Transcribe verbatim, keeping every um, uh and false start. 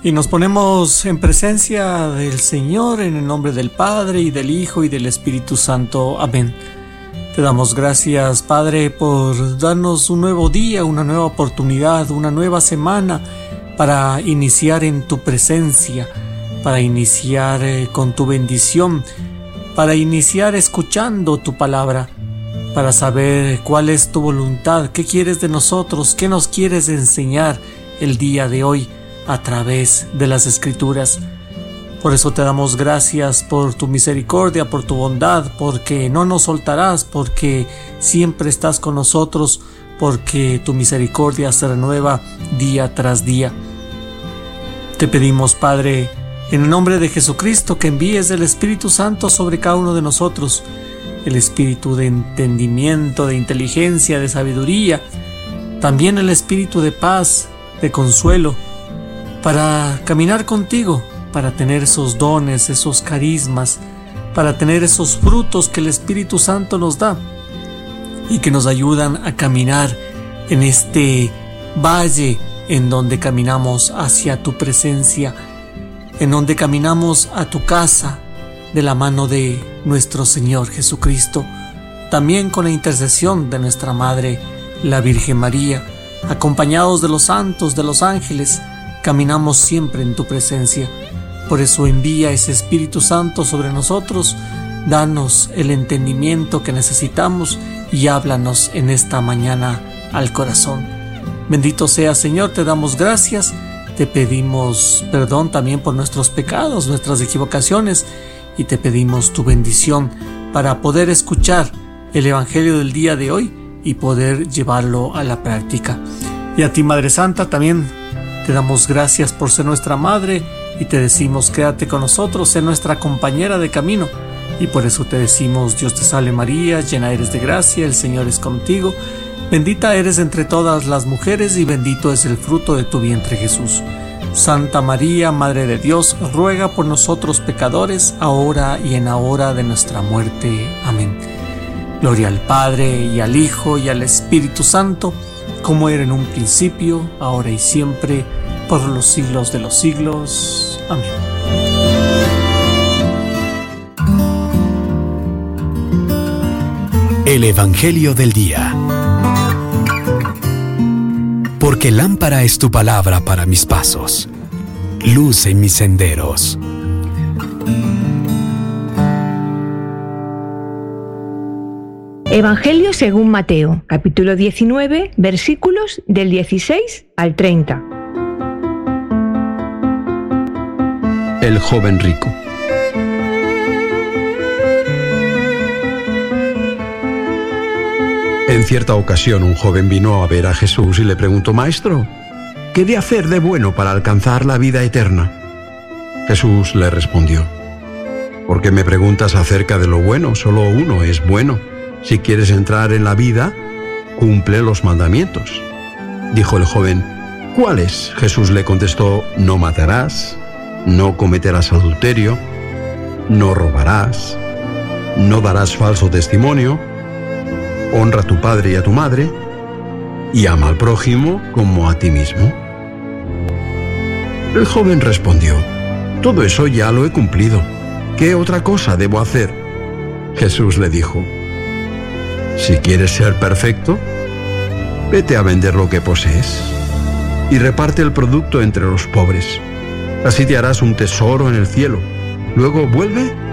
Y nos ponemos en presencia del Señor en el nombre del Padre y del Hijo y del Espíritu Santo. Amén. Te damos gracias, Padre, por darnos un nuevo día, una nueva oportunidad, una nueva semana para iniciar en tu presencia, para iniciar eh, con tu bendición, para iniciar escuchando tu palabra, para saber cuál es tu voluntad, qué quieres de nosotros, qué nos quieres enseñar el día de hoy a través de las Escrituras. Por eso te damos gracias por tu misericordia, por tu bondad, porque no nos soltarás, porque siempre estás con nosotros, porque tu misericordia se renueva día tras día. Te pedimos, Padre, en el nombre de Jesucristo, que envíes el Espíritu Santo sobre cada uno de nosotros, el espíritu de entendimiento, de inteligencia, de sabiduría, también el espíritu de paz, de consuelo, para caminar contigo, para tener esos dones, esos carismas, para tener esos frutos que el Espíritu Santo nos da y que nos ayudan a caminar en este valle en donde caminamos hacia tu presencia, en donde caminamos a tu casa de la mano de nuestro Señor Jesucristo, también con la intercesión de nuestra Madre, la Virgen María, acompañados de los santos, de los ángeles. Caminamos siempre en tu presencia. Por eso envía ese Espíritu Santo sobre nosotros, danos el entendimiento que necesitamos y háblanos en esta mañana al corazón. Bendito sea, Señor, te damos gracias, te pedimos perdón también por nuestros pecados, nuestras equivocaciones, y te pedimos tu bendición para poder escuchar el Evangelio del día de hoy y poder llevarlo a la práctica. Y a ti, Madre Santa, también te damos gracias por ser nuestra Madre y te decimos quédate con nosotros, sé nuestra compañera de camino. Y por eso te decimos Dios te salve María, llena eres de gracia, el Señor es contigo. Bendita eres entre todas las mujeres y bendito es el fruto de tu vientre Jesús. Santa María, Madre de Dios, ruega por nosotros pecadores, ahora y en la hora de nuestra muerte. Amén. Gloria al Padre y al Hijo y al Espíritu Santo, como era en un principio, ahora y siempre, por los siglos de los siglos. Amén. El Evangelio del Día. Porque lámpara es tu palabra para mis pasos, luz en mis senderos. Evangelio según Mateo, capítulo diecinueve, versículos del dieciséis al treinta. El joven rico. En cierta ocasión un joven vino a ver a Jesús y le preguntó: Maestro, ¿qué he de hacer de bueno para alcanzar la vida eterna? Jesús le respondió: ¿Por qué me preguntas acerca de lo bueno? Solo uno es bueno. Si quieres entrar en la vida, cumple los mandamientos. Dijo el joven: ¿Cuáles? Jesús le contestó: no matarás, no cometerás adulterio, no robarás, no darás falso testimonio, honra a tu padre y a tu madre, y ama al prójimo como a ti mismo. El joven respondió: todo eso ya lo he cumplido. ¿Qué otra cosa debo hacer? Jesús le dijo: si quieres ser perfecto, vete a vender lo que posees y reparte el producto entre los pobres. Así te harás un tesoro en el cielo. Luego vuelve